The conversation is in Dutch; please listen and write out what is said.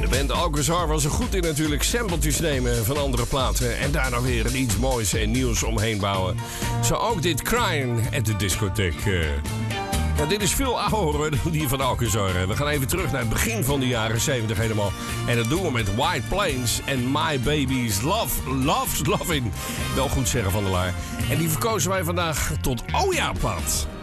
De band Alcazar was er goed in natuurlijk sampletjes nemen van andere platen en daar dan weer iets moois en nieuws omheen bouwen. Zo ook dit Crying at the Discotheek. Ja, dit is veel ouder dan die van Alcazar. We gaan even terug naar het begin van de jaren 70 helemaal. En dat doen we met White Plains en My Baby's Loves Lovin'. Wel goed zeggen, Van der Laar. En die verkozen wij vandaag tot Oja-plaat.